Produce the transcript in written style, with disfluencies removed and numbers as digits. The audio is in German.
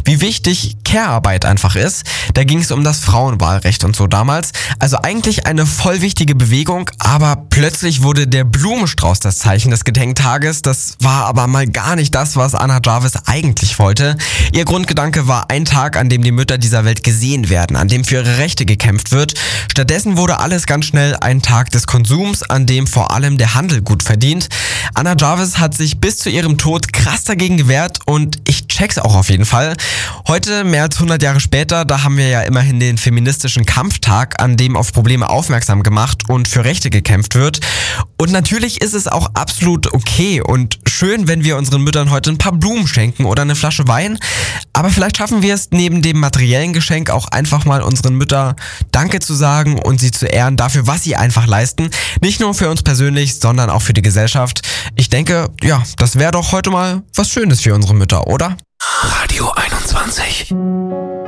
wie wichtig Care-Arbeit einfach ist. Da ging es um das Frauenwahlrecht und so damals. Also eigentlich eine voll wichtige Bewegung, aber plötzlich wurde der Blumenstrauß das Zeichen des Gedenktages. Das war aber mal gar nicht das, was Anna Jarvis eigentlich wollte. Ihr Grundgedanke war ein Tag, an dem die Mütter dieser Welt gesehen werden, an dem für ihre Rechte gekämpft wird. Stattdessen wurde alles ganz schnell ein Tag des Konsums, an dem vor allem der Handel gut verdient. Anna Jarvis hat sich bis zu ihrem Tod krass dagegen gewehrt und ich check's auch auf jeden Fall. Heute, mehr als 100 Jahre später, da haben wir ja immerhin den feministischen Kampftag, an dem auf Probleme aufmerksam gemacht und für Rechte gekämpft wird. Und natürlich ist es auch absolut okay und schön, wenn wir unseren Müttern heute ein paar Blumen schenken oder eine Flasche Wein. Aber vielleicht schaffen wir es neben dem materiellen Geschenk auch einfach mal unseren Müttern Danke zu sagen und sie zu ehren dafür, was sie einfach leisten. Nicht nur für uns persönlich, sondern auch für die Gesellschaft. Ich denke, ja, das wäre doch heute mal was Schönes für unsere Mütter, oder? Radio 21.